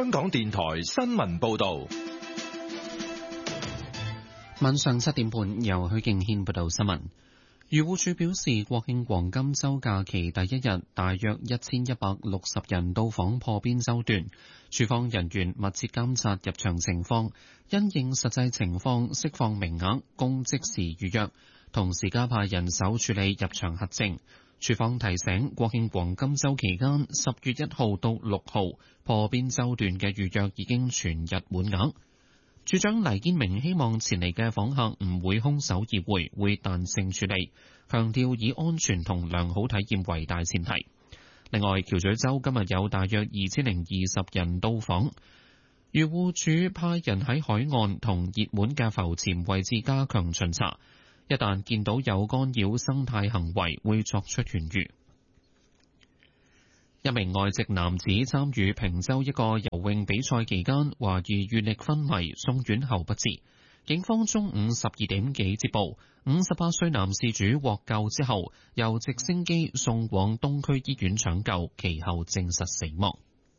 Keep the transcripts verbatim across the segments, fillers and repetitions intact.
香港電台新聞報道。 晚上七點半，由許敬軒報道新聞。漁護署表示，國慶黃金週假期第一日，大約一千一百六十人到訪破邊洲段，署方人員密切監察入場情況，因應實際情況釋放名額，供即時預約，同時加派人手處理入場核證。署方提醒，國慶黃金週期間，十月一號到六號破邊洲段嘅預約已經全日滿額。署長黎堅明希望前嚟嘅訪客唔會空手而回，會彈性處理，強調以安全同良好體驗為大前提。另外，橋咀洲今日有大約二千零二十人到訪，漁護署派人喺海岸同熱門嘅浮潛位置加強巡查，一旦見到有干擾生態行為，會作出勸喻。一名外籍男子參與坪洲一個游泳比賽期間，懷疑遇溺昏迷，送院後不治。警方中午十二點幾接報，五十八歲男事主獲救之後，由直升機送往東區醫院搶救，其後證實死亡。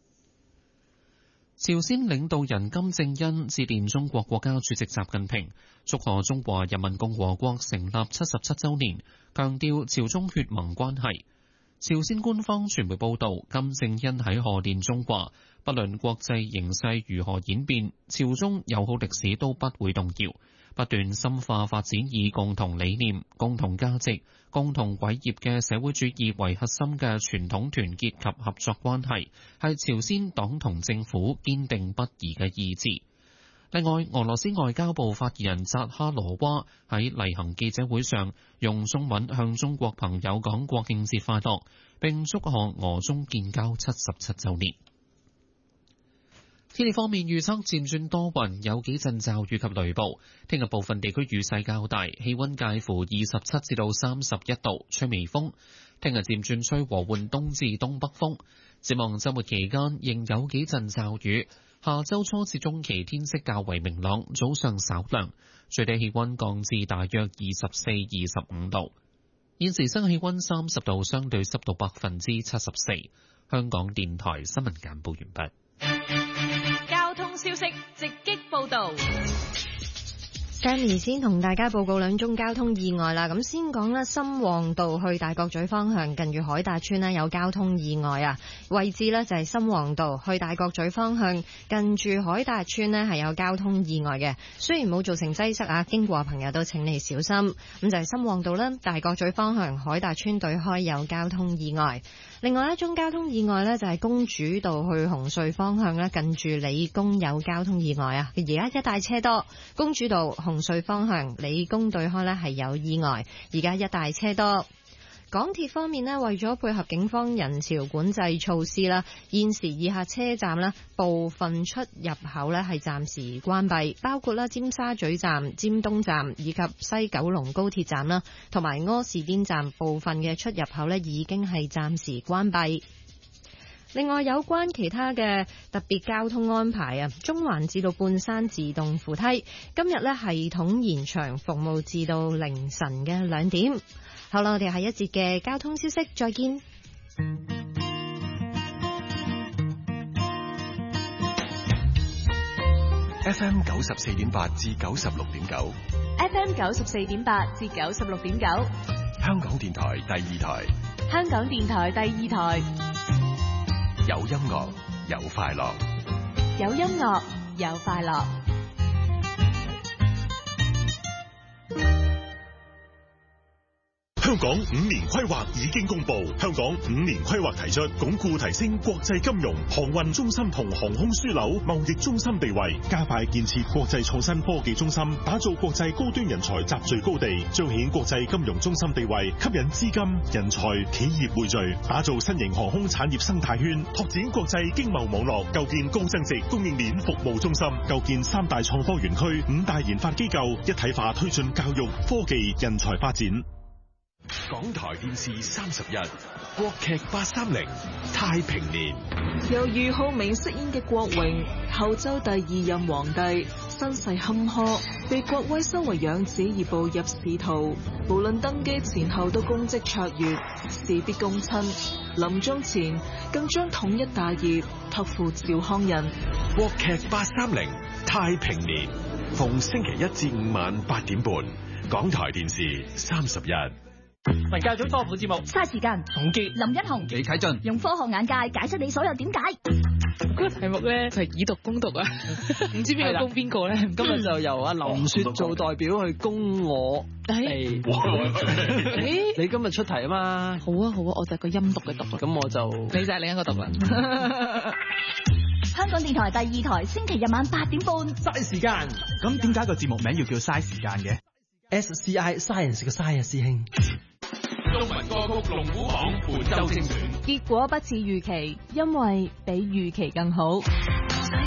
朝鮮領導人金正恩致電中國國家主席習近平，祝賀中華人民共和國成立七十七週年，強調朝中血盟關係。朝鮮官方傳媒報道，金正恩喺賀電中話，不論國際形勢如何演變，朝中友好歷史都不會動搖，不斷深化發展以共同理念、共同價值、共同偉業嘅社會主義為核心嘅傳統團結及合作關係，係朝鮮黨同政府堅定不移嘅意志。另外，俄羅斯外交部發言人扎哈羅娃喺例行記者會上用中文向中國朋友講國慶節快樂，並祝賀俄中建交七十七週年。天氣方面預測漸轉多雲，有幾陣驟雨及雷暴。聽日部分地區雨勢較大，氣溫介乎二十七至到三十一度，吹微風。聽日漸轉吹和緩東至東北風。展望週末期間仍有幾陣驟雨。下周初至中期天色較為明朗，早上稍涼，最低氣溫降至大約二十四、二十五度。現時新氣溫三十度，相對濕度百分之七十四。香港電台新聞簡報完畢。 交通消息直擊報道。 Sammy 先同大家報告兩宗交通意外啦。咁先講啦，深旺道去大角咀方向近住海達邨呢有交通意外啊，位置呢就係深旺道去大角咀方向近住海達邨呢係有交通意外嘅，雖然冇造成擠塞啊，經過朋友都請你小心。咁就係深旺道啦，大角咀方向海達邨對開有交通意外。另外一宗交通意外呢，就係公主道去紅隧方向呢近住理工有交通意外啊，而家一大車多，公主道紅隧方向理工對開呢係有意外，而家一大車多。港鐵方面呢，為咗配合警方人潮管制措施啦，現時以下車站呢部分出入口呢係暫時關閉，包括啦尖沙咀站、尖東站以及西九龍高鐵站啦，同埋柯士甸站部分嘅出入口呢已經係暫時關閉。另外有關其他嘅特別交通安排啊，中環至到半山自動扶梯今日呢系統延長服務至到凌晨嘅兩點。好啦，我哋下一節嘅交通消息再見。 F M 九十四點八至九十六點九 F M 九十四點八至九十六點九， 香港電台第二台， 香港電台第二台， 有音樂有快樂， 有音樂有快樂。 香港五年規劃已經公布，香港五年規劃提出鞏固提升國際金融、航運中心同航空樞紐貿易中心地位，加快建設國際創新科技中心，打造國際高端人才集聚高地，彰顯國際金融中心地位，吸引資金、人才、企業匯聚，打造新型航空產業生態圈，拓展國際經貿網絡，構建高增值供應鏈服務中心，構建三大創科園區、五大研發機構，一體化推進教育、科技、人才發展。 港台電視三十一，國劇八三零太平年， 由俞灝明飾演嘅國榮，後周第二任皇帝， 身世坎坷，被郭威收為養子而步入仕途，無論登基前後都功績卓越，事必躬親。臨終前更將統一大業託付趙匡胤。 國劇八三零太平年，逢星期一至五晚八點半，港台電視三十一。 文教組科普節目， 嘥時間總結林一雄、 李啟俊用科學眼界解釋你所有點解。 嗰個題目咧係以毒攻毒啊，唔知邊個攻邊個咧？ 今日就由阿林雪做代表去攻我。係，你今日出題啊嘛？ 好啊好啊，我就係個陰毒嘅毒， 咁我就你就係另一個毒啦。 香港電台第二台星期日晚八點半， 嘥時間。咁點解個節目名要叫嘥時間嘅 ？S C I Science 嘅嘥啊，師兄。 中文歌曲龍虎榜本周精選， 結果不似預期，因為比預期更好。